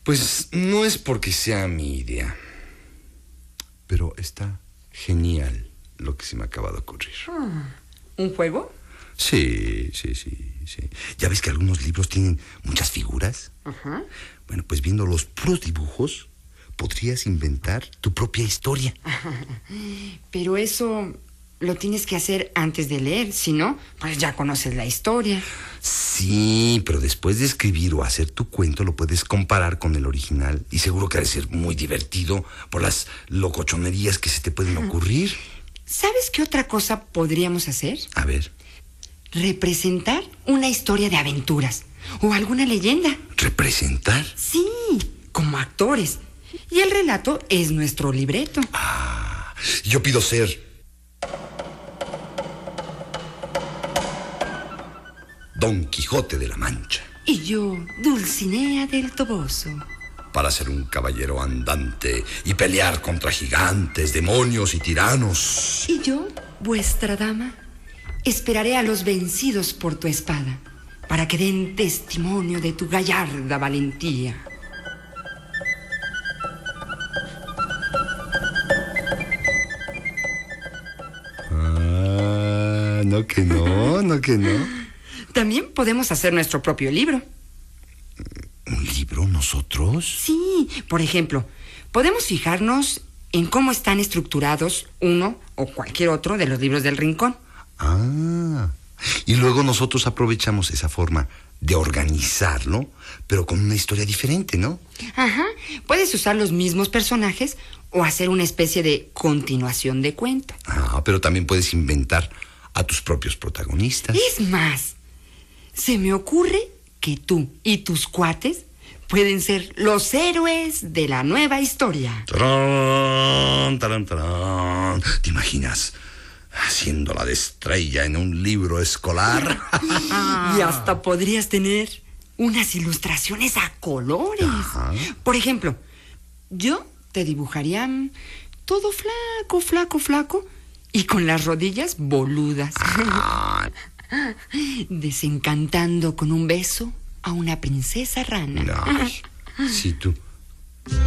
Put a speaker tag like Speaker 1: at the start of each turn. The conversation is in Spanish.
Speaker 1: Pues no es porque sea mi idea, pero está genial lo que se me acaba de ocurrir.
Speaker 2: ¿Un juego?
Speaker 1: Sí. ¿Ya ves que algunos libros tienen muchas figuras?
Speaker 2: Ajá.
Speaker 1: Bueno, pues viendo los puros dibujos, podrías inventar tu propia historia.
Speaker 2: Pero eso lo tienes que hacer antes de leer, si no, pues ya conoces la historia.
Speaker 1: Sí, pero después de escribir o hacer tu cuento lo puedes comparar con el original y seguro que ha de ser muy divertido por las locochonerías que se te pueden ocurrir.
Speaker 2: ¿Sabes qué otra cosa podríamos hacer?
Speaker 1: A ver.
Speaker 2: Representar una historia de aventuras o alguna leyenda.
Speaker 1: ¿Representar?
Speaker 2: Sí, como actores. Y el relato es nuestro libreto.
Speaker 1: Yo pido ser Don Quijote de la Mancha.
Speaker 2: Y yo, Dulcinea del Toboso.
Speaker 1: Para ser un caballero andante y pelear contra gigantes, demonios y tiranos.
Speaker 2: Y yo, vuestra dama, esperaré a los vencidos por tu espada, para que den testimonio de tu gallarda valentía.
Speaker 1: No que no.
Speaker 2: También podemos hacer nuestro propio libro.
Speaker 1: ¿Un libro nosotros?
Speaker 2: Sí, por ejemplo, podemos fijarnos en cómo están estructurados uno o cualquier otro de los libros del rincón.
Speaker 1: Y luego nosotros aprovechamos esa forma de organizarlo, pero con una historia diferente, ¿no?
Speaker 2: Ajá, puedes usar los mismos personajes o hacer una especie de continuación de cuento.
Speaker 1: Pero también puedes inventar a tus propios protagonistas.
Speaker 2: Es más, se me ocurre que tú y tus cuates pueden ser los héroes de la nueva historia.
Speaker 1: ¡Tarán, tarán, tarán! ¿Te imaginas haciéndola de estrella en un libro escolar?
Speaker 2: Y hasta podrías tener unas ilustraciones a colores.
Speaker 1: Ajá.
Speaker 2: Por ejemplo, yo te dibujaría todo flaco y con las rodillas boludas. Desencantando con un beso a una princesa rana.
Speaker 1: Ay, sí, tú.